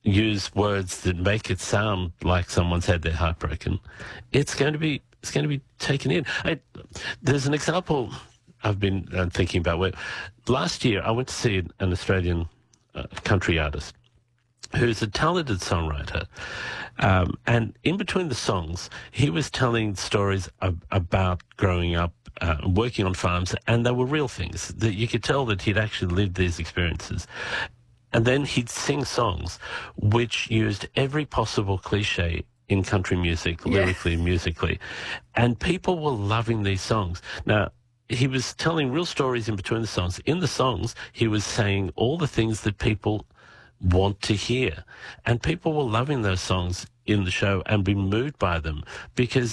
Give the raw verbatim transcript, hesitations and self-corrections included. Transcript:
use words that make it sound like someone's had their heart broken, it's going to be it's going to be taken in. I, there's an example I've been uh, thinking about where last year I went to see an Australian uh, country artist who's a talented songwriter, um, and in between the songs, he was telling stories ab- about growing up, uh, working on farms, and they were real things that you could tell that he'd actually lived these experiences. And then he'd sing songs which used every possible cliche in country music, Yeah. lyrically, musically. And people were loving these songs. Now, he was telling real stories in between the songs. In the songs, he was saying all the things that people want to hear. And people were loving those songs in the show and being moved by them because